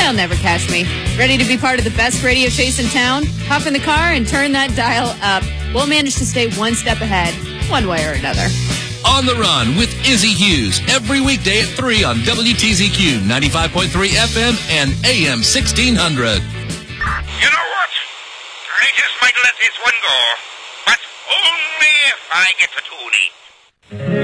They'll never catch me. Ready to be part of the best radio chase in town? Hop in the car and turn that dial up. We'll manage to stay one step ahead, one way or another. On the Run with Izzy Hughes, every weekday at 3 on WTZQ 95.3 FM and AM 1600. You know what? I just might let this one go, but only if I get to Toonie.